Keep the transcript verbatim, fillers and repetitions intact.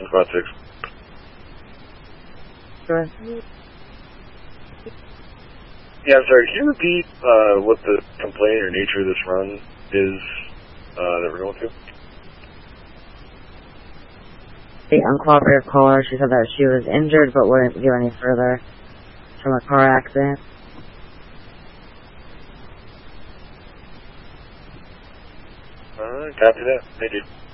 spot six. Sure. Yeah, I'm sorry, can you repeat uh, what the complaint or nature of this run is uh, that we're going through? The uncooperative caller, she said that she was injured but wouldn't go any further from a car accident. Uh, copy that. Thank you.